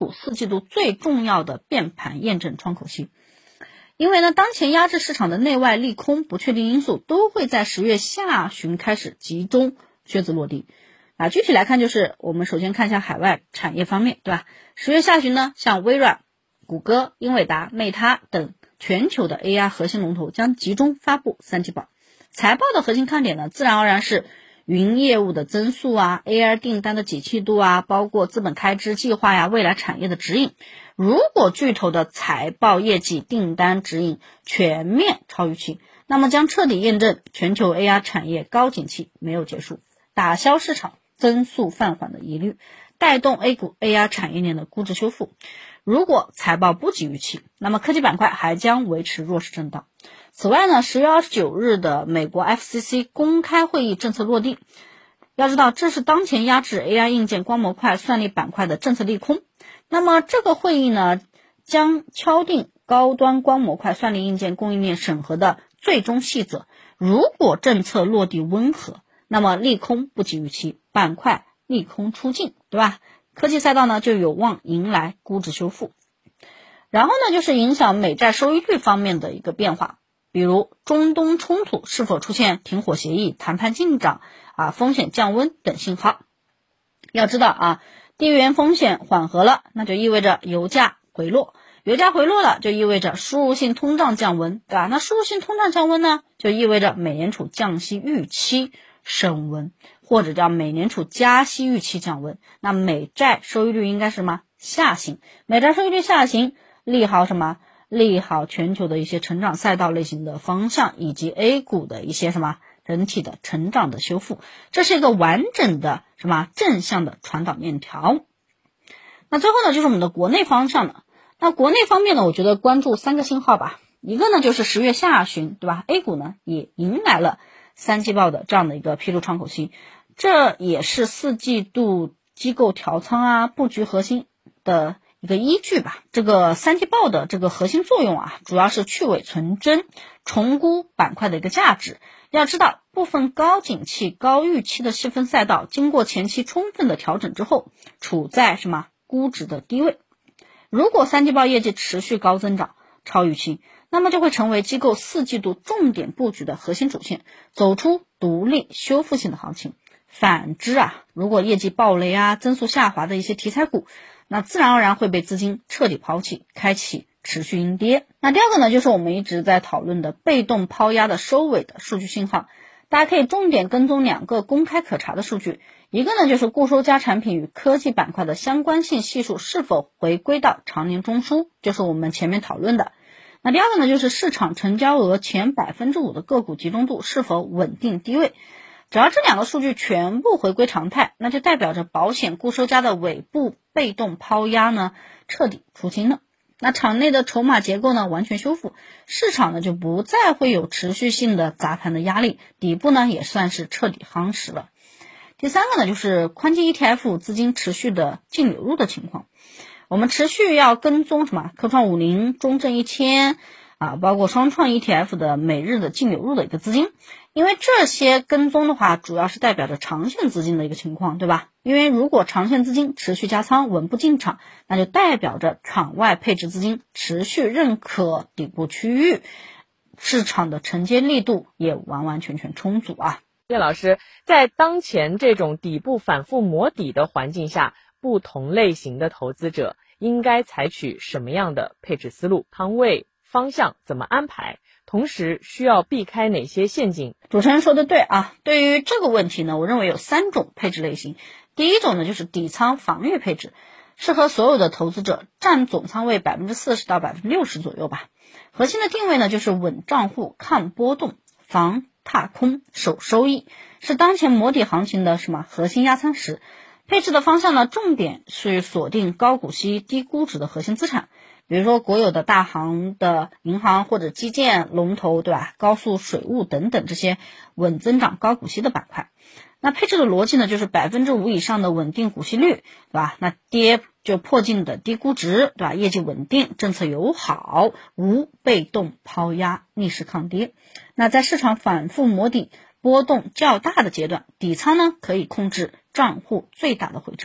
股四季度最重要的变盘验证窗口期。因为呢，当前压制市场的内外利空不确定因素都会在10月下旬开始集中靴子落地。具体来看，就是我们首先看一下海外产业方面，对吧？10月下旬呢，像微软、谷歌、英伟达、魅他等全球的 AI 核心龙头将集中发布3季报。财报的核心看点呢，自然而然是云业务的增速啊 ，AI 订单的景气度啊，包括资本开支计划呀，未来产业的指引。如果巨头的财报业绩、订单指引全面超预期，那么将彻底验证全球 AI 产业高景气没有结束，打消市场增速放缓的疑虑，带动 A 股 AI 产业链的估值修复。如果财报不及预期，那么科技板块还将维持弱势震荡。此外呢，10月29日的美国 FCC 公开会议政策落地，要知道这是当前压制 AI 硬件光模块算力板块的政策利空。那么这个会议呢，将敲定高端光模块算力硬件供应链审核的最终细则。如果政策落地温和，那么利空不及预期，板块利空出尽，对吧？科技赛道呢就有望迎来估值修复。然后呢，就是影响美债收益率方面的一个变化，比如中东冲突是否出现停火协议、谈判进展风险降温等信号。要知道地缘风险缓和了，那就意味着油价回落，油价回落了就意味着输入性通胀降温，对吧？那输入性通胀降温呢，就意味着美联储降息预期升温，或者叫美联储加息预期降温。那美债收益率应该是什么？下行。美债收益率下行，利好什么？利好全球的一些成长赛道类型的方向，以及 A 股的一些什么整体的成长的修复，这是一个完整的什么正向的传导链条。那最后呢，就是我们的国内方向了。那国内方面呢，我觉得关注3个信号吧。一个呢，就是10月下旬，对吧？ A 股呢也迎来了3季报的这样的一个披露窗口期，这也是4季度机构调仓布局核心的一个依据吧。这个3季报的这个核心作用主要是去伪存真，重估板块的一个价值。要知道，部分高景气、高预期的细分赛道，经过前期充分的调整之后，处在什么估值的低位。如果3季报业绩持续高增长、超预期，那么就会成为机构4季度重点布局的核心主线，走出独立修复性的行情。反之如果业绩暴雷增速下滑的一些题材股，那自然而然会被资金彻底抛弃，开启持续阴跌。那第二个呢，就是我们一直在讨论的被动抛压的收尾的数据信号。大家可以重点跟踪2个公开可查的数据，一个呢就是固收加产品与科技板块的相关性系数是否回归到常年中枢，就是我们前面讨论的。那第二个呢，就是市场成交额前 5% 的个股集中度是否稳定低位。只要这2个数据全部回归常态，那就代表着保险固收加的尾部被动抛压呢彻底出清了。那场内的筹码结构呢完全修复，市场呢就不再会有持续性的砸盘的压力，底部呢也算是彻底夯实了。第三个呢，就是宽基 ETF 资金持续的净流入的情况。我们持续要跟踪什么科创50、中证1000包括双创 ETF 的每日的净流入的一个资金。因为这些跟踪的话，主要是代表着长线资金的一个情况，对吧？因为如果长线资金持续加仓，稳步进场，那就代表着场外配置资金持续认可底部区域，市场的承接力度也完完全全充足叶老师，在当前这种底部反复磨底的环境下，不同类型的投资者应该采取什么样的配置思路、仓位、方向怎么安排？同时需要避开哪些陷阱？ 主持人说的对对于这个问题呢，我认为有3种配置类型。第一种呢，就是底仓防御配置，适合所有的投资者，占总仓位 40% 到 60% 左右吧。核心的定位呢，就是稳账户、抗波动、防踏空、守收益，是当前磨底行情的核心压仓石。配置的方向呢，重点是锁定高股息、低估值的核心资产，比如说国有的大行的银行或者基建龙头，对吧？高速水务等等这些稳增长高股息的板块。那配置的逻辑呢，就是 5% 以上的稳定股息率，对吧？那跌就破净的低估值，对吧？业绩稳定，政策友好，无被动抛压，逆势抗跌。那在市场反复磨底、波动较大的阶段，底仓呢可以控制账户最大的回撤，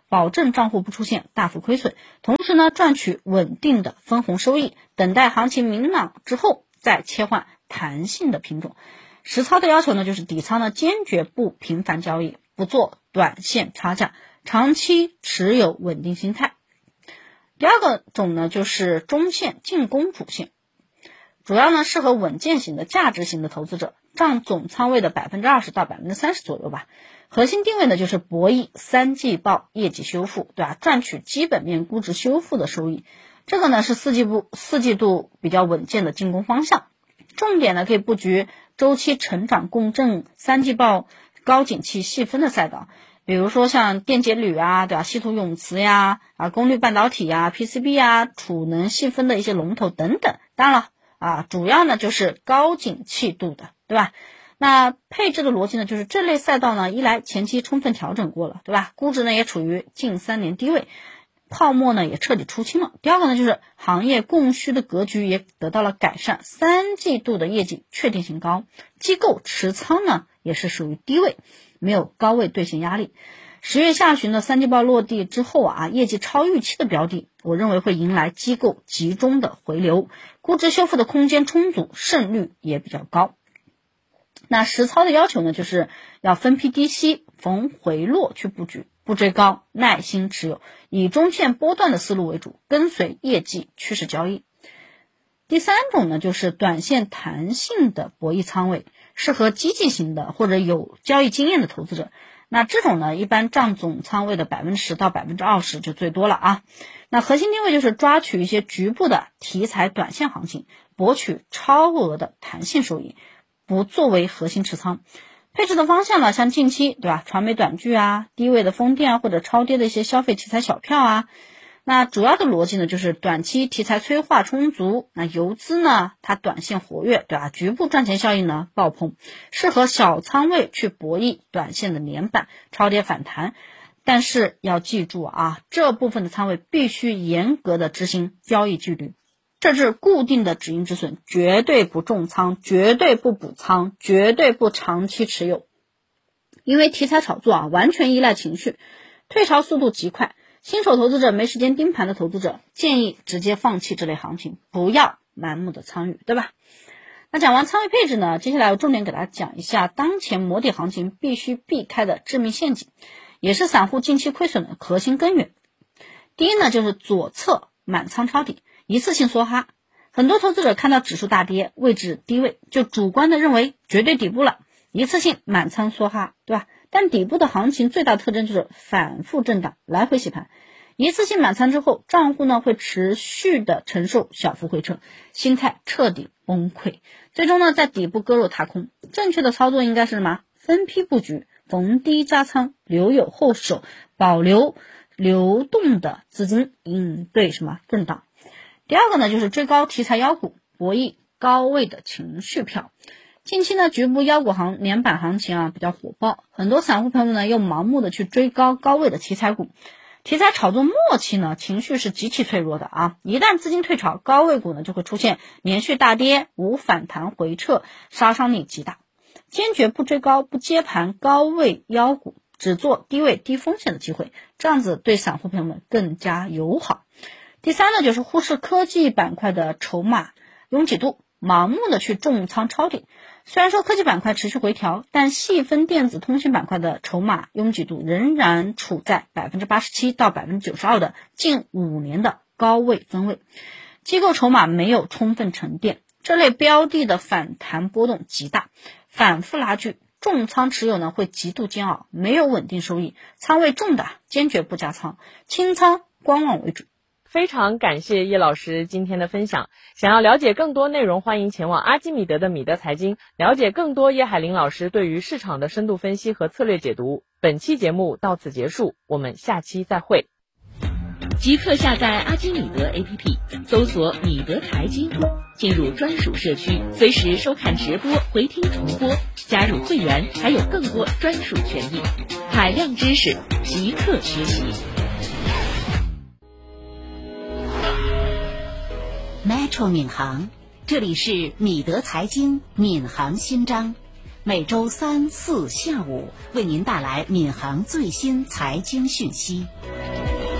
保证账户不出现大幅亏损，同时呢赚取稳定的分红收益，等待行情明朗之后再切换弹性的品种。实操的要求呢，就是底仓呢坚决不频繁交易，不做短线差价，长期持有稳定心态。第二个种呢，就是中线进攻主线，主要呢适合稳健型的价值型的投资者，占总仓位的 20%到 30% 左右吧。核心定位呢就是博弈三季报业绩修复，对吧？赚取基本面估值修复的收益。这个呢是四季度比较稳健的进攻方向。重点呢可以布局周期成长共振三季报高景气细分的赛道，比如说像电解铝啊，对吧？稀土永磁呀，功率半导体呀， PCB 呀，储能细分的一些龙头等等。当然了主要呢就是高景气度的，对吧？那配置的逻辑呢，就是这类赛道呢，一来前期充分调整过了，对吧？估值呢也处于近3年低位，泡沫呢也彻底出清了。第二个呢，就是行业供需的格局也得到了改善，3季度的业绩确定性高，机构持仓呢也是属于低位，没有高位兑现压力。10月下旬的三季报落地之后业绩超预期的标的，我认为会迎来机构集中的回流，估值修复的空间充足，胜率也比较高。那实操的要求呢，就是要分批低吸，逢回落去布局，不追高，耐心持有，以中线波段的思路为主，跟随业绩趋势交易。第三种呢，就是短线弹性的博弈仓位，适合激进型的或者有交易经验的投资者。那这种呢，一般占总仓位的 10%到 20% 就最多了那核心定位就是抓取一些局部的题材短线行情，博取超额的弹性收益，不作为核心持仓。配置的方向呢，像近期对吧，传媒短剧低位的风电或者超跌的一些消费题材小票那主要的逻辑呢，就是短期题材催化充足，那游资呢它短线活跃，对吧？局部赚钱效应呢爆棚，适合小仓位去博弈短线的连板超跌反弹。但是要记住这部分的仓位必须严格的执行交易纪律，设置固定的止盈止损，绝对不重仓，绝对不补仓，绝对不长期持有。因为题材炒作完全依赖情绪，退潮速度极快，新手投资者没时间盯盘的投资者，建议直接放弃这类行情，不要盲目的参与，对吧？那讲完仓位配置呢，接下来我重点给大家讲一下当前摩底行情必须避开的致命陷阱，也是散户近期亏损的核心根源。第一呢，就是左侧满仓抄底，一次性梭哈。很多投资者看到指数大跌，位置低位，就主观的认为绝对底部了，一次性满仓梭哈，对吧？但底部的行情最大特征就是反复震荡，来回洗盘。一次性满仓之后，账户呢会持续的承受小幅回撤，心态彻底崩溃，最终呢在底部割肉踏空。正确的操作应该是什么？分批布局，逢低加仓，留有后手，保留流动的资金，应对什么震荡。第二个呢，就是追高题材妖股，博弈高位的情绪票。近期呢，局部妖股连板行情比较火爆，很多散户朋友呢又盲目的去追高位的题材股。题材炒作末期呢，情绪是极其脆弱的一旦资金退潮，高位股呢就会出现连续大跌，无反弹回撤，杀伤力极大。坚决不追高，不接盘高位妖股，只做低位低风险的机会，这样子对散户朋友们更加友好。第三呢，就是忽视科技板块的筹码拥挤度，盲目的去重仓抄底。虽然说科技板块持续回调，但细分电子通信板块的筹码拥挤度仍然处在 87% 到 92% 的近5年的高位分位，机构筹码没有充分沉淀，这类标的的反弹波动极大，反复拉锯，重仓持有呢会极度煎熬，没有稳定收益，仓位重的坚决不加仓，轻仓观望为主。 非常感谢叶老师今天的分享。想要了解更多内容，欢迎前往阿基米德的米德财经，了解更多叶海林老师对于市场的深度分析和策略解读。本期节目到此结束，我们下期再会。 即刻下载阿基米德 APP， 搜索米德财经，进入专属社区，随时收看直播、回听重播，加入会员还有更多专属权益，海量知识即刻学习。Metro 闵行，这里是米德财经闵行新章。 每周3、4下午为您带来闵行最新财经讯息。